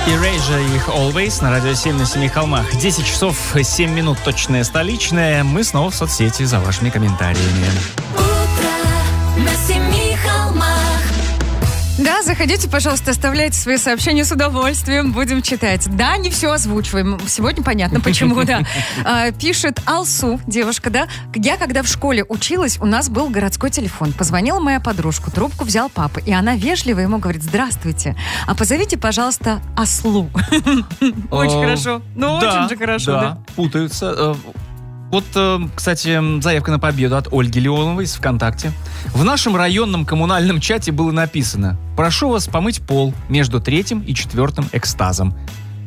Erasure, их Always на радио 7 на Семи холмах. 10 часов 7 минут, точное столичное. Мы снова в соцсети за вашими комментариями. Утро на Семи холмах. Да, заходите, пожалуйста, оставляйте свои сообщения, с удовольствием будем читать. Да, не все озвучиваем. Сегодня понятно, почему, да. Пишет Алсу, девушка, да. Я, когда в школе училась, у нас был городской телефон. Позвонила моя подружка, трубку взял папа, и она вежливо ему говорит: здравствуйте, а позовите, пожалуйста, Ослу. Очень хорошо. Ну, очень же хорошо, да. Путаются. Вот, кстати, заявка на победу от Ольги Леоновой из ВКонтакте. В нашем районном коммунальном чате было написано: прошу вас помыть пол между 3-м и 4-м экстазом.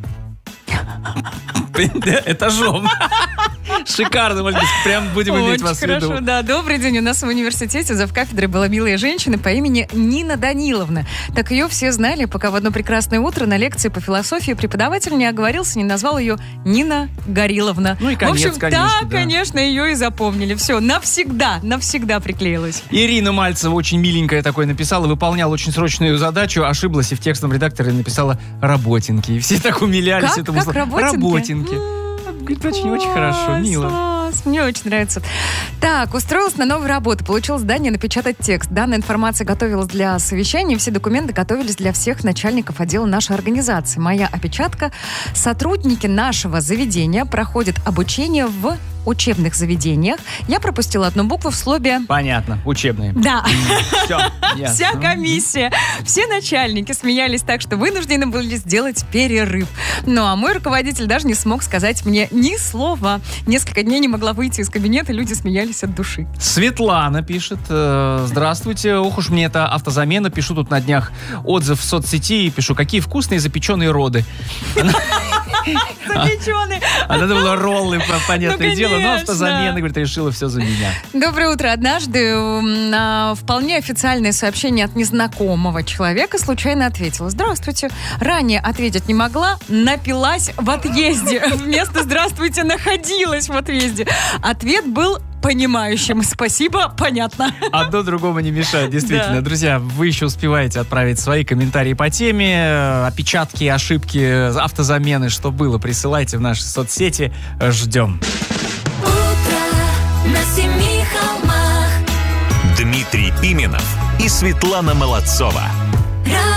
Этажом. Шикарно, Ольга, прям будем иметь вас в виду. Очень хорошо, да. Добрый день. У нас в университете завкафедрой была милая женщина по имени Нина Даниловна. Так ее все знали, пока в одно прекрасное утро на лекции по философии преподаватель не оговорился, не назвал ее Нина Гориловна. Ну и конец, в общем, конечно, да, конечно, ее и запомнили. Все, навсегда приклеилась. Ирина Мальцева, очень миленькая такое написала, выполняла очень срочную задачу, ошиблась и в текстовом редакторе написала «работинки». И все так умилялись этому слову. «Работинки». Очень хорошо, мило. Класс, мне очень нравится. Так, устроилась на новую работу, получила задание напечатать текст. Данная информация готовилась для совещания, все документы готовились для всех начальников отдела нашей организации. Моя опечатка. Сотрудники нашего заведения проходят обучение в учебных заведениях. Я пропустила одну букву в слове... Понятно, учебные. Да. Все, Вся комиссия, все начальники смеялись так, что вынуждены были сделать перерыв. Ну, а мой руководитель даже не смог сказать мне ни слова. Несколько дней не могла выйти из кабинета, люди смеялись от души. Светлана пишет: здравствуйте, ох уж мне это автозамена. Пишу тут на днях отзыв в соцсети и пишу: какие вкусные запеченные роды. Запеченные. А надо было роллы, понятное дело, но автозамена, говорит, решила все за меня. Доброе утро. Однажды на вполне официальное сообщение от незнакомого человека случайно ответила: здравствуйте. Ранее ответить не могла, напилась в отъезде. Вместо «здравствуйте» находилась в отъезде. Ответ был понимающим. Спасибо, понятно. Одно другому не мешает, действительно. Да. Друзья, вы еще успеваете отправить свои комментарии по теме, опечатки, ошибки, автозамены, что было, присылайте в наши соцсети. Ждем. Утро на Семи холмах. Дмитрий Пименов и Светлана Молодцова.